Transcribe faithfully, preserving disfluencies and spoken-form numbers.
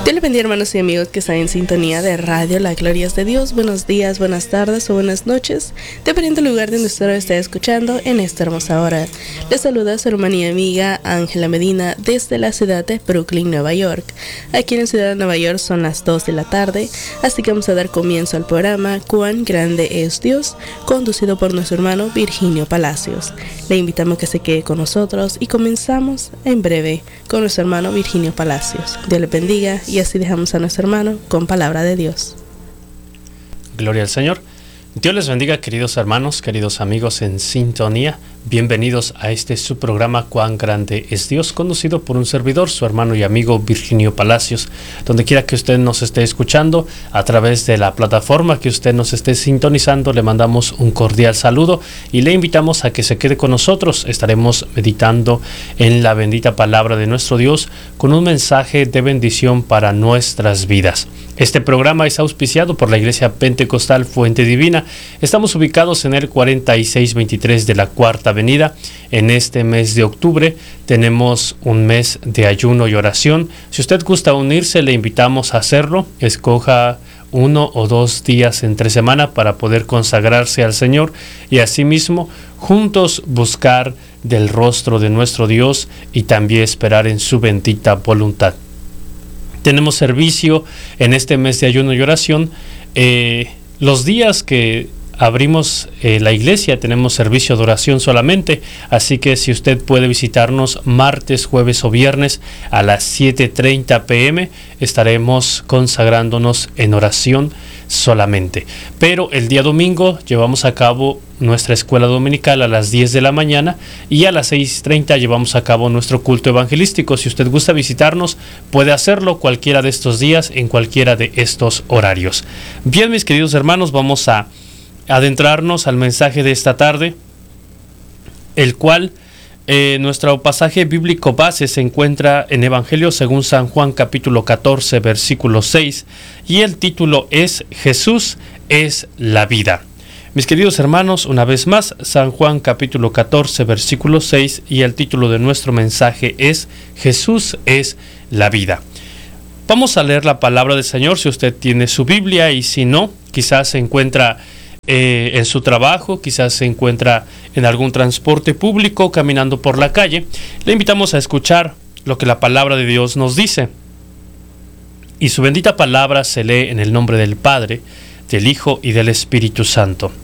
Dios les bendiga, hermanos y amigos que están en sintonía de Radio La Gloria es de Dios. Buenos días, buenas tardes o buenas noches, dependiendo del lugar donde usted esté escuchando en esta hermosa hora. Les saluda su hermana y amiga Ángela Medina desde la ciudad de Brooklyn, Nueva York. Aquí en la ciudad de Nueva York son las dos de la tarde, así que vamos a dar comienzo al programa Cuán Grande es Dios, conducido por nuestro hermano Virginio Palacios. Le invitamos a que se quede con nosotros y comenzamos en breve con nuestro hermano Virginio Palacios. Dios le bendiga. Y así dejamos a nuestro hermano con palabra de Dios. Gloria al Señor. Dios les bendiga, queridos hermanos, queridos amigos en sintonía. Bienvenidos a este su programa Cuán Grande es Dios, conducido por un servidor, su hermano y amigo Virginio Palacios. Donde quiera que usted nos esté escuchando, a través de la plataforma que usted nos esté sintonizando, le mandamos un cordial saludo y le invitamos a que se quede con nosotros. Estaremos meditando en la bendita palabra de nuestro Dios con un mensaje de bendición para nuestras vidas. Este programa es auspiciado por la Iglesia Pentecostal Fuente Divina. Estamos ubicados en el cuarenta y seis veintitrés de la Cuarta Avenida. En este mes de octubre tenemos un mes de ayuno y oración. Si usted gusta unirse, le invitamos a hacerlo. Escoja uno o dos días entre semana para poder consagrarse al Señor y asimismo juntos buscar del rostro de nuestro Dios y también esperar en su bendita voluntad. Tenemos servicio en este mes de ayuno y oración. Eh, los días que abrimos eh, la iglesia tenemos servicio de oración solamente, así que si usted puede visitarnos martes, jueves o viernes a las siete treinta pm, estaremos consagrándonos en oración solamente. Pero el día domingo llevamos a cabo nuestra escuela dominical a las diez de la mañana y a las seis treinta llevamos a cabo nuestro culto evangelístico. Si usted gusta visitarnos, puede hacerlo cualquiera de estos días en cualquiera de estos horarios. Bien, mis queridos hermanos, vamos a adentrarnos al mensaje de esta tarde, el cual eh, nuestro pasaje bíblico base se encuentra en Evangelio según San Juan capítulo catorce versículo seis y el título es Jesús es la vida. Mis queridos hermanos, una vez más, San Juan capítulo catorce versículo seis y el título de nuestro mensaje es Jesús es la vida. Vamos a leer la palabra del Señor si usted tiene su Biblia y si no, quizás se encuentra Eh, en su trabajo, quizás se encuentra en algún transporte público, caminando por la calle. Le invitamos a escuchar lo que la palabra de Dios nos dice. Y su bendita palabra se lee en el nombre del Padre, del Hijo y del Espíritu Santo.